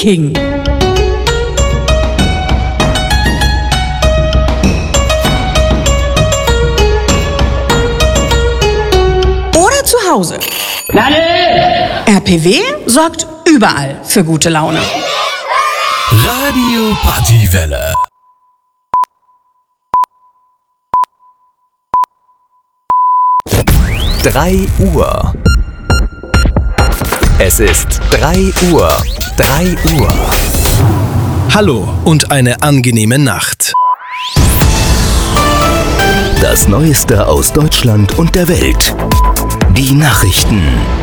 Peking. Oder zu Hause. RPW sorgt überall für gute Laune. Radio Partywelle. Drei Uhr. Es ist 3 Uhr. 3 Uhr. Hallo und eine angenehme Nacht. Das Neueste aus Deutschland und der Welt. Die Nachrichten.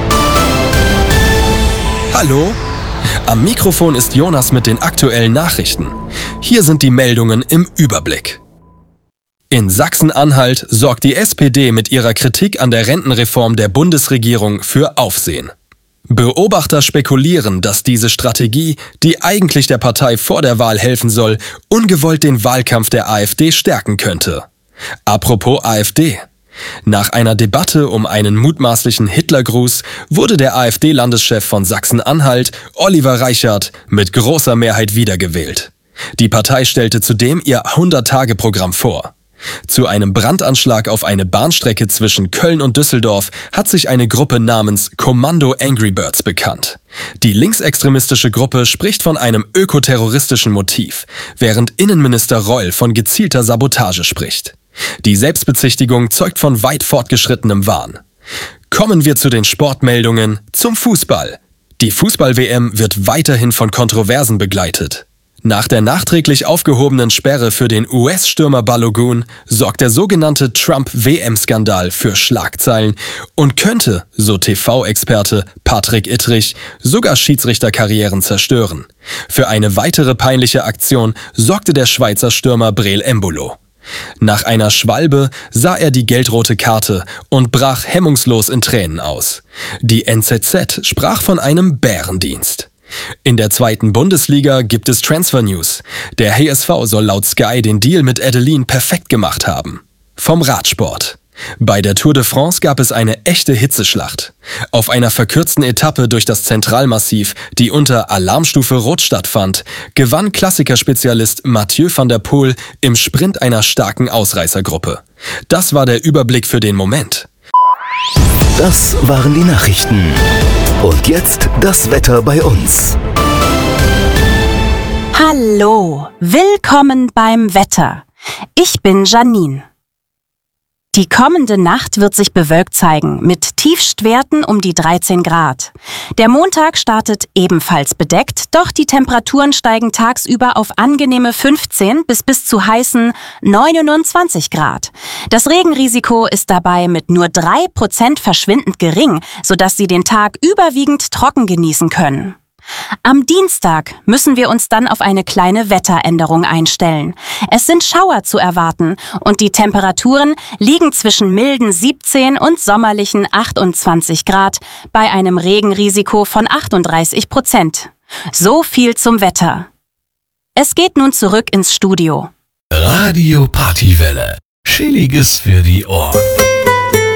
Hallo? Am Mikrofon ist Jonas mit den aktuellen Nachrichten. Hier sind die Meldungen im Überblick. In Sachsen-Anhalt sorgt die SPD mit ihrer Kritik an der Rentenreform der Bundesregierung für Aufsehen. Beobachter spekulieren, dass diese Strategie, die eigentlich der Partei vor der Wahl helfen soll, ungewollt den Wahlkampf der AfD stärken könnte. Apropos AfD. Nach einer Debatte um einen mutmaßlichen Hitlergruß wurde der AfD-Landeschef von Sachsen-Anhalt, Oliver Reichert, mit großer Mehrheit wiedergewählt. Die Partei stellte zudem ihr 100-Tage-Programm vor. Zu einem Brandanschlag auf eine Bahnstrecke zwischen Köln und Düsseldorf hat sich eine Gruppe namens Kommando Angry Birds bekannt. Die linksextremistische Gruppe spricht von einem ökoterroristischen Motiv, während Innenminister Reul von gezielter Sabotage spricht. Die Selbstbezichtigung zeugt von weit fortgeschrittenem Wahn. Kommen wir zu den Sportmeldungen zum Fußball. Die Fußball-WM wird weiterhin von Kontroversen begleitet. Nach der nachträglich aufgehobenen Sperre für den US-Stürmer Balogun sorgt der sogenannte Trump-WM-Skandal für Schlagzeilen und könnte, so TV-Experte Patrick Ittrich, sogar Schiedsrichterkarrieren zerstören. Für eine weitere peinliche Aktion sorgte der Schweizer Stürmer Breel Embolo. Nach einer Schwalbe sah er die gelb-rote Karte und brach hemmungslos in Tränen aus. Die NZZ sprach von einem Bärendienst. In der 2. Bundesliga gibt es Transfer News. Der HSV soll laut Sky den Deal mit Adeline perfekt gemacht haben. Vom Radsport. Bei der Tour de France gab es eine echte Hitzeschlacht. Auf einer verkürzten Etappe durch das Zentralmassiv, die unter Alarmstufe Rot stattfand, gewann Klassikerspezialist Mathieu van der Poel im Sprint einer starken Ausreißergruppe. Das war der Überblick für den Moment. Das waren die Nachrichten. Und jetzt das Wetter bei uns. Hallo, willkommen beim Wetter. Ich bin Janine. Die kommende Nacht wird sich bewölkt zeigen, mit Tiefstwerten um die 13 Grad. Der Montag startet ebenfalls bedeckt, doch die Temperaturen steigen tagsüber auf angenehme 15 bis zu heißen 29 Grad. Das Regenrisiko ist dabei mit nur 3% verschwindend gering, sodass Sie den Tag überwiegend trocken genießen können. Am Dienstag müssen wir uns dann auf eine kleine Wetteränderung einstellen. Es sind Schauer zu erwarten und die Temperaturen liegen zwischen milden 17 und sommerlichen 28 Grad bei einem Regenrisiko von 38%. So viel zum Wetter. Es geht nun zurück ins Studio. Radio Partywelle. Chilliges für die Ohren.